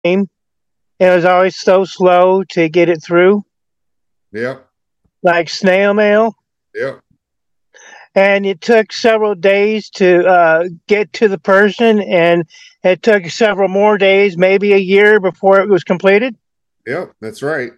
It was always so slow to get it through, Yep. like snail mail. Yep. And it took several days to get to the person, and it took several more days, maybe a year, before it was completed. Yep. That's right.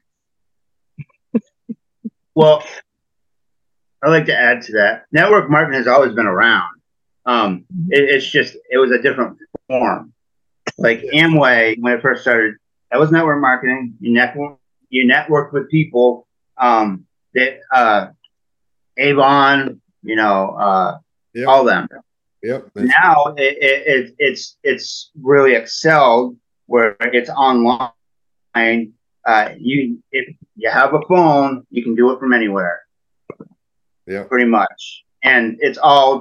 Well, I'd like to add to that. Network marketing has always been around. It's just it was a different form. Like Yes. Amway, when it first started, that was network marketing. You network with people. That Avon, Yep. all them. Yep. That's Now it's really excelled where it's online. You if you have a phone, you can do it from anywhere, yep. pretty much, and it's all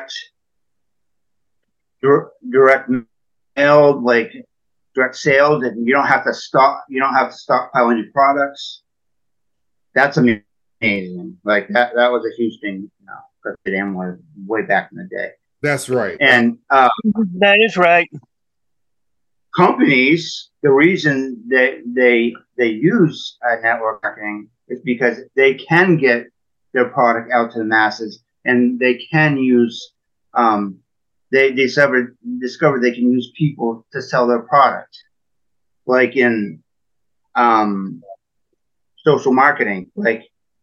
direct mailed, like direct sales, and you don't have to stock. You don't have to stockpile any products. That's amazing. Like that was a huge thing. Because Amway way back in the day, That's right. and That is right. companies, the reason they use network marketing is because they can get their product out to the masses, and they can use they discovered they can use people to sell their product, like in um, social marketing. Like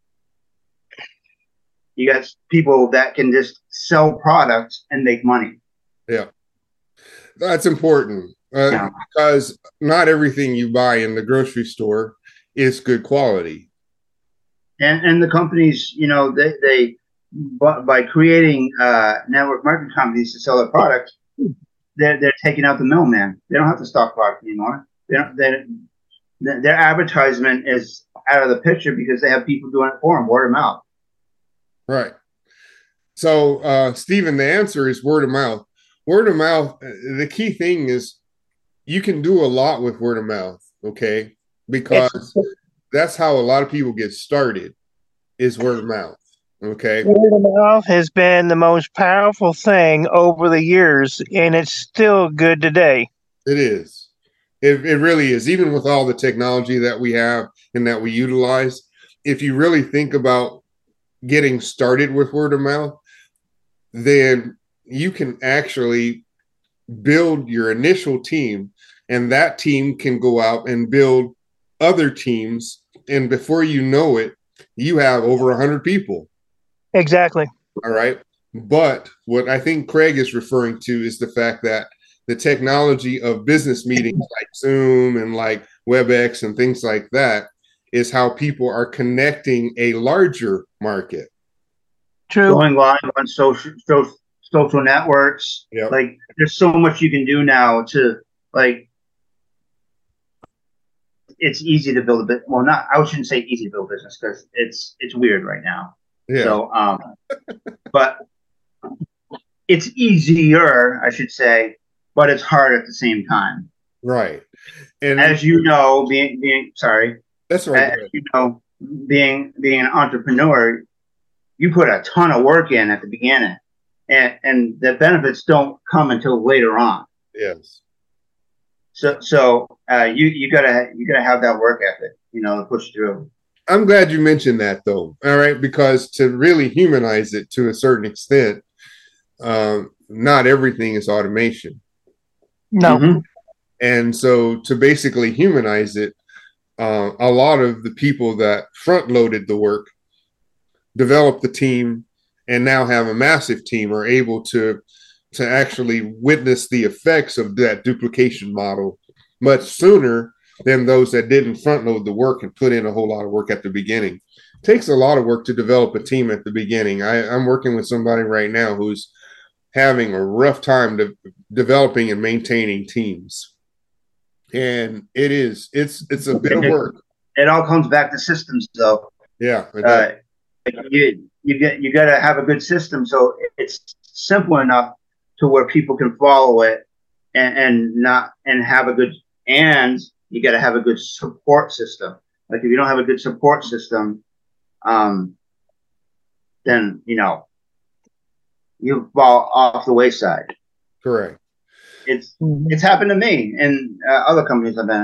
you got people that can just sell products and make money. Yeah. That's important You know, because not everything you buy in the grocery store is good quality. and the companies, they by creating network marketing companies to sell their products, they're taking out the middleman. They don't have to stock product anymore. Their advertisement is out of the picture because they have people doing it for them, word of mouth. Right. So, Stephen, the answer is word of mouth. Word of mouth, the key thing is you can do a lot with word of mouth, okay? It's Because that's how a lot of people get started is word of mouth, okay? Word of mouth has been the most powerful thing over the years, and it's still good today. It is. It really is. Even with all the technology that we have and that we utilize, if you really think about getting started with word of mouth, then you can actually build your initial team, and that team can go out and build other teams. And before you know it, you have over 100 people. Exactly. All right. But what I think Craig is referring to is the fact that the technology of business meetings like Zoom and like WebEx and things like that is how people are connecting a larger market. True. Going live on social networks, Yep. like there's so much you can do now to like it's easy to build a bit. Well, not I shouldn't say easy to build a business because it's weird right now. Yeah. So, but it's easier, I should say, but it's hard at the same time. Right. And As you know, being sorry, that's right. as you know, being an entrepreneur, you put a ton of work in at the beginning, and the benefits don't come until later on. Yes. So you gotta have that work ethic, to push through. I'm glad you mentioned that though. All right. Because to really humanize it to a certain extent, not everything is automation. No. Mm-hmm. And so to basically humanize it, a lot of the people that front loaded the work, developed the team, and now have a massive team are able to actually witness the effects of that duplication model much sooner than those that didn't front load the work and put in a whole lot of work at the beginning. It takes a lot of work to develop a team at the beginning. I'm working with somebody right now who's having a rough time developing and maintaining teams, and it's a bit of It, work. it all comes back to systems, though. Yeah, it does. Uh, you got to have a good system, so it's simple enough to where people can follow it and not and have a good and you got to have a good support system. Like if you don't have a good support system, um, then you fall off the wayside. Correct. it's happened to me and other companies I've been